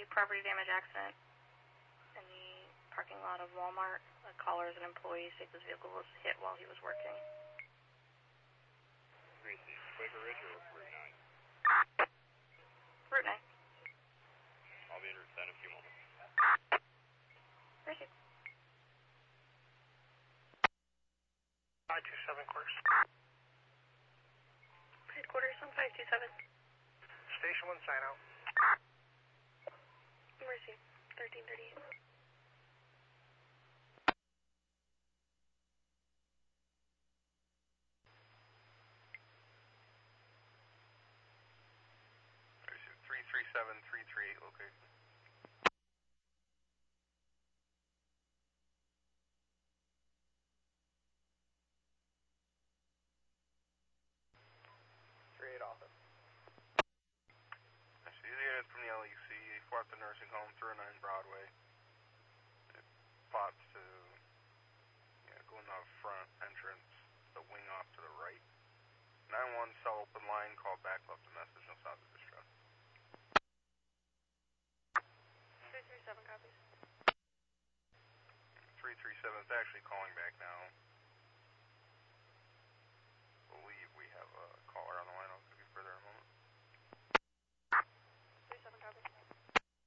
property damage accident in the parking lot of Walmart. A caller is an employee states his vehicle was hit while he was working. Quaker Ridge or Route 9? Route 9. I'll be in Route 10 in a few moments. Received. 527 course. Headquarters on 527. Station 1 sign out. Received. 1338. Received 337-338 location. Office. I see the unit from the LEC, fought the nursing home, 309 Broadway. It plots to go in the front entrance, the wing off to the right. 9-1 cell open line, called back, left a message, no sound of distress. 337 copies. 337 is actually calling back now.